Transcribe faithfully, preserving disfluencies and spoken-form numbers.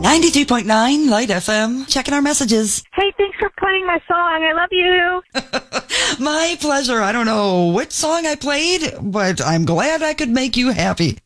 ninety-three point nine Light F M. Checking our messages. Hey, thanks for playing my song. I love you. My pleasure. I don't know which song I played, but I'm glad I could make you happy.